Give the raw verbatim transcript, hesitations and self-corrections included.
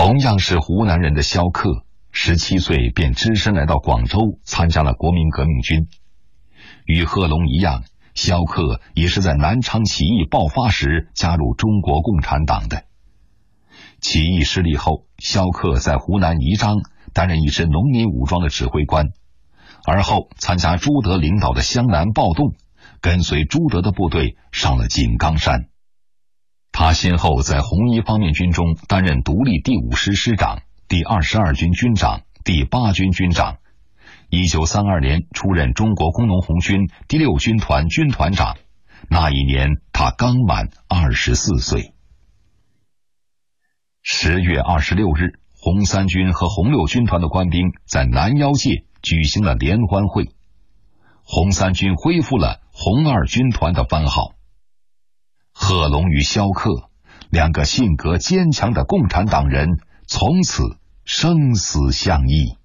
同样是湖南人的萧克，十七岁便只身来到广州，参加了国民革命军。与贺龙一样，萧克也是在南昌起义爆发时加入中国共产党的。起义失利后，萧克在湖南宜章担任一支农民武装的指挥官，而后参加朱德领导的湘南暴动，跟随朱德的部队上了井冈山。他先后在红一方面军中担任独立第五师师长、第二十二军军长、第八军军长。一九三二年出任中国工农红军第六军团军团长，那一年他刚满二十四岁。十月二十六日，红三军和红六军团的官兵在南腰界举行了联欢会，红三军恢复了红二军团的番号。贺龙与萧克两个性格坚强的共产党人从此生死相依。